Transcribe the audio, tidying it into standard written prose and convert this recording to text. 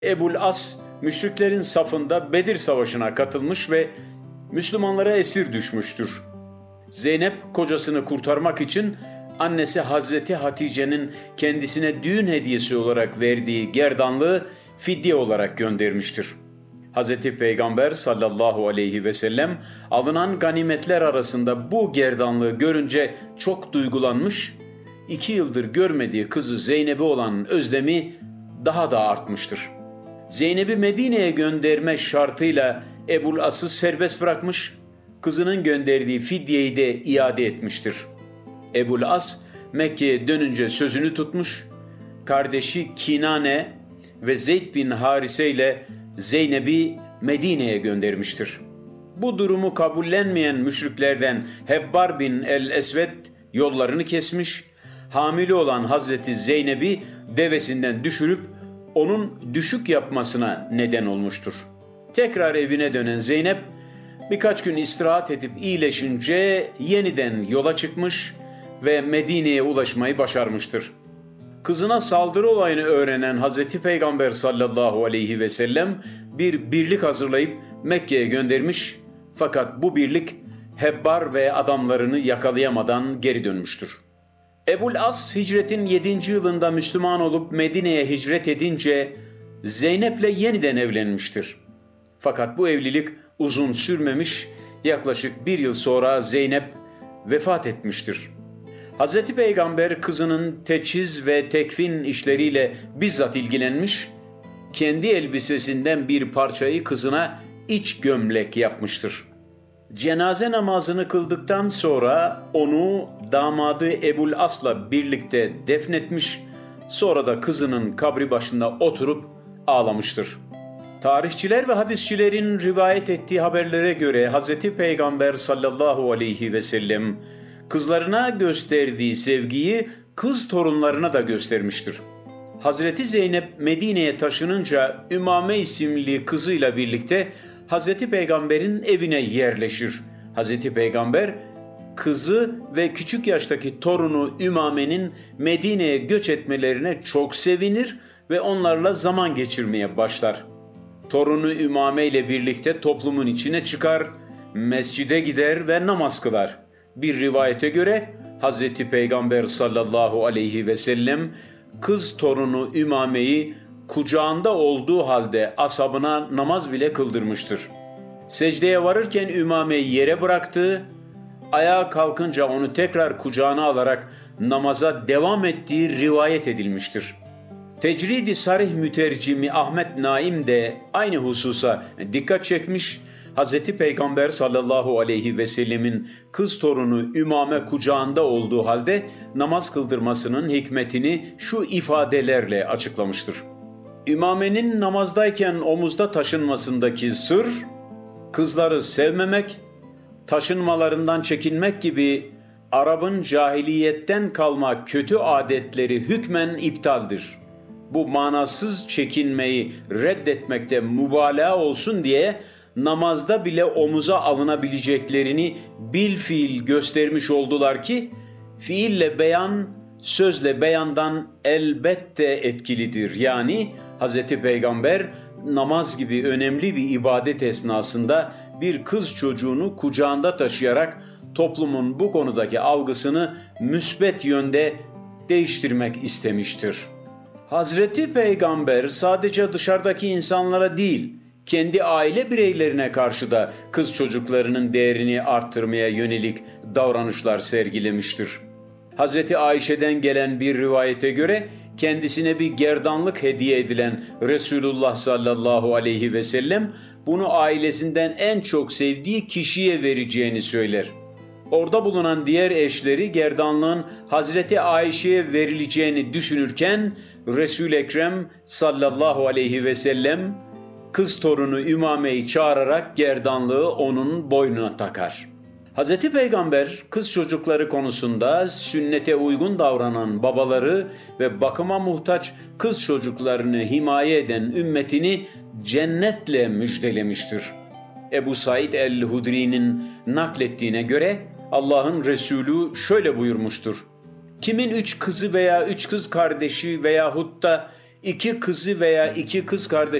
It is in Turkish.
Ebul As, müşriklerin safında Bedir Savaşı'na katılmış ve Müslümanlara esir düşmüştür. Zeynep kocasını kurtarmak için annesi Hazreti Hatice'nin kendisine düğün hediyesi olarak verdiği gerdanlığı fidye olarak göndermiştir. Hazreti Peygamber sallallahu aleyhi ve sellem alınan ganimetler arasında bu gerdanlığı görünce çok duygulanmış, 2 yıldır görmediği kızı Zeynep'e olan özlemi daha da artmıştır. Zeynep'i Medine'ye gönderme şartıyla Ebul As'ı serbest bırakmış, kızının gönderdiği fidyeyi de iade etmiştir. Ebul As Mekke'ye dönünce sözünü tutmuş, kardeşi Kinane ve Zeyd bin Harise ile Zeynep'i Medine'ye göndermiştir. Bu durumu kabullenmeyen müşriklerden Hebbar bin el-Esved yollarını kesmiş, hamile olan Hazreti Zeynep'i devesinden düşürüp onun düşük yapmasına neden olmuştur. Tekrar evine dönen Zeynep birkaç gün istirahat edip iyileşince yeniden yola çıkmış ve Medine'ye ulaşmayı başarmıştır. Kızına saldırı olayını öğrenen Hazreti Peygamber sallallahu aleyhi ve sellem bir birlik hazırlayıp Mekke'ye göndermiş, fakat bu birlik Hebbar ve adamlarını yakalayamadan geri dönmüştür. Ebul As hicretin 7. yılında Müslüman olup Medine'ye hicret edince Zeynep'le yeniden evlenmiştir. Fakat bu evlilik uzun sürmemiş, yaklaşık 1 yıl sonra Zeynep vefat etmiştir. Hazreti Peygamber kızının teçhiz ve tekfin işleriyle bizzat ilgilenmiş, kendi elbisesinden bir parçayı kızına iç gömlek yapmıştır. Cenaze namazını kıldıktan sonra onu damadı Ebul As'la birlikte defnetmiş, sonra da kızının kabri başında oturup ağlamıştır. Tarihçiler ve hadisçilerin rivayet ettiği haberlere göre Hazreti Peygamber sallallahu aleyhi ve sellem kızlarına gösterdiği sevgiyi kız torunlarına da göstermiştir. Hazreti Zeynep Medine'ye taşınınca Ümame isimli kızıyla birlikte Hazreti Peygamber'in evine yerleşir. Hazreti Peygamber kızı ve küçük yaştaki torunu Ümame'nin Medine'ye göç etmelerine çok sevinir ve onlarla zaman geçirmeye başlar. Torunu Ümame ile birlikte toplumun içine çıkar, mescide gider ve namaz kılar. Bir rivayete göre Hazreti Peygamber sallallahu aleyhi ve sellem kız torunu Ümame'yi kucağında olduğu halde ashabına namaz bile kıldırmıştır. Secdeye varırken Ümame'yi yere bıraktığı, ayağa kalkınca onu tekrar kucağına alarak namaza devam ettiği rivayet edilmiştir. Tecrid-i Sarih mütercimi Ahmet Naim de aynı hususa dikkat çekmiş, Hazreti Peygamber sallallahu aleyhi ve sellemin kız torunu Ümame kucağında olduğu halde namaz kıldırmasının hikmetini şu ifadelerle açıklamıştır. Ümame'nin namazdayken omuzda taşınmasındaki sır, kızları sevmemek, taşınmalarından çekinmek gibi Arap'ın cahiliyetten kalma kötü adetleri hükmen iptaldir. Bu manasız çekinmeyi reddetmekte mübalağa olsun diye namazda bile omuza alınabileceklerini bilfiil göstermiş oldular ki, fiille beyan, sözle beyandan elbette etkilidir. Yani Hz. Peygamber namaz gibi önemli bir ibadet esnasında bir kız çocuğunu kucağında taşıyarak toplumun bu konudaki algısını müsbet yönde değiştirmek istemiştir. Hazreti Peygamber sadece dışarıdaki insanlara değil, kendi aile bireylerine karşı da kız çocuklarının değerini arttırmaya yönelik davranışlar sergilemiştir. Hazreti Ayşe'den gelen bir rivayete göre kendisine bir gerdanlık hediye edilen Resulullah sallallahu aleyhi ve sellem bunu ailesinden en çok sevdiği kişiye vereceğini söyler. Orada bulunan diğer eşleri gerdanlığın Hazreti Ayşe'ye verileceğini düşünürken Resul-i Ekrem sallallahu aleyhi ve sellem kız torunu Ümame'yi çağırarak gerdanlığı onun boynuna takar. Hz. Peygamber kız çocukları konusunda sünnete uygun davranan babaları ve bakıma muhtaç kız çocuklarını himaye eden ümmetini cennetle müjdelemiştir. Ebu Said el-Hudri'nin naklettiğine göre Allah'ın Resulü şöyle buyurmuştur: kimin 3 kızı veya 3 kız kardeşi veyahut da iki kızı veya iki kız kardeşi